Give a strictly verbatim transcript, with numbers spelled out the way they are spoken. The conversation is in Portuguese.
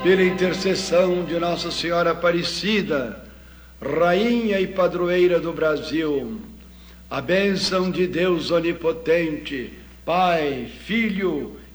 pela intercessão de Nossa Senhora Aparecida, Rainha e Padroeira do Brasil, a bênção de Deus Onipotente, Pai, Filho